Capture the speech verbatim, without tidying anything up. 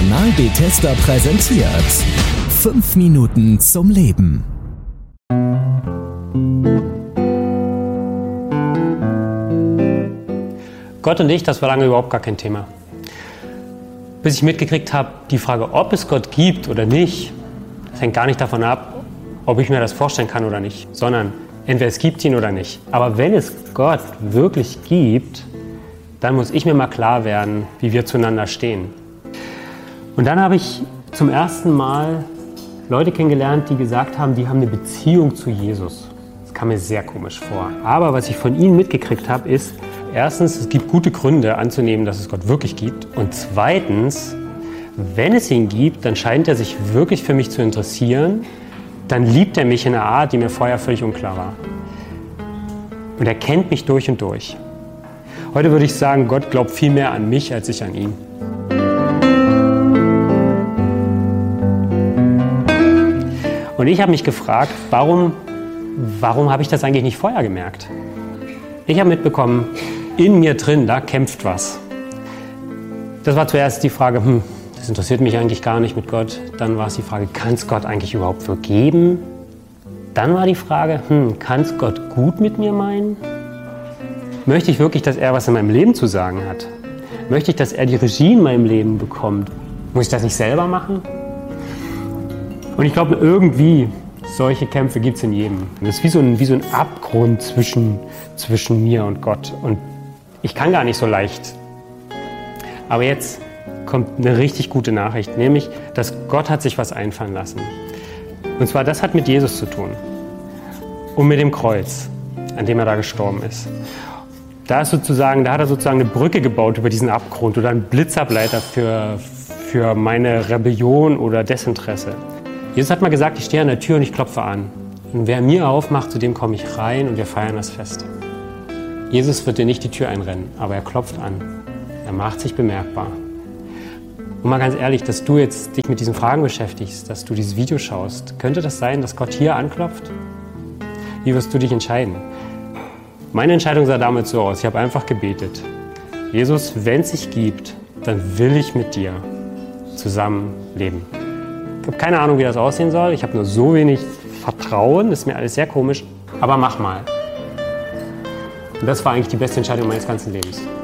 Kanal Bethesda präsentiert fünf Minuten zum Leben. Gott und ich, das war lange überhaupt gar kein Thema. Bis ich mitgekriegt habe, die Frage, ob es Gott gibt oder nicht, das hängt gar nicht davon ab, ob ich mir das vorstellen kann oder nicht, sondern entweder es gibt ihn oder nicht. Aber wenn es Gott wirklich gibt, dann muss ich mir mal klar werden, wie wir zueinander stehen. Und dann habe ich zum ersten Mal Leute kennengelernt, die gesagt haben, die haben eine Beziehung zu Jesus. Das kam mir sehr komisch vor. Aber was ich von ihnen mitgekriegt habe, ist, erstens, es gibt gute Gründe anzunehmen, dass es Gott wirklich gibt. Und zweitens, wenn es ihn gibt, dann scheint er sich wirklich für mich zu interessieren. Dann liebt er mich in einer Art, die mir vorher völlig unklar war. Und er kennt mich durch und durch. Heute würde ich sagen, Gott glaubt viel mehr an mich, als ich an ihn. Und ich habe mich gefragt, warum, warum habe ich das eigentlich nicht vorher gemerkt? Ich habe mitbekommen, in mir drin, da kämpft was. Das war zuerst die Frage, hm, das interessiert mich eigentlich gar nicht mit Gott. Dann war es die Frage, kann es Gott eigentlich überhaupt vergeben? Dann war die Frage, hm, kann es Gott gut mit mir meinen? Möchte ich wirklich, dass er was in meinem Leben zu sagen hat? Möchte ich, dass er die Regie in meinem Leben bekommt? Muss ich das nicht selber machen? Und ich glaube, irgendwie, solche Kämpfe gibt es in jedem. Das ist wie so ein, wie so ein Abgrund zwischen, zwischen mir und Gott. Und ich kann gar nicht so leicht. Aber jetzt kommt eine richtig gute Nachricht, nämlich, dass Gott hat sich was einfallen lassen. Und zwar, das hat mit Jesus zu tun. Und mit dem Kreuz, an dem er da gestorben ist. Da, ist sozusagen, da hat er sozusagen eine Brücke gebaut über diesen Abgrund oder einen Blitzableiter für, für meine Rebellion oder Desinteresse. Jesus hat mal gesagt, ich stehe an der Tür und ich klopfe an. Und wer mir aufmacht, zu dem komme ich rein und wir feiern das Fest. Jesus wird dir nicht die Tür einrennen, aber er klopft an. Er macht sich bemerkbar. Und mal ganz ehrlich, dass du jetzt dich mit diesen Fragen beschäftigst, dass du dieses Video schaust, könnte das sein, dass Gott hier anklopft? Wie wirst du dich entscheiden? Meine Entscheidung sah damals so aus, ich habe einfach gebetet. Jesus, wenn es dich gibt, dann will ich mit dir zusammen leben. Ich habe keine Ahnung, wie das aussehen soll, ich habe nur so wenig Vertrauen, das ist mir alles sehr komisch, aber mach mal. Und das war eigentlich die beste Entscheidung meines ganzen Lebens.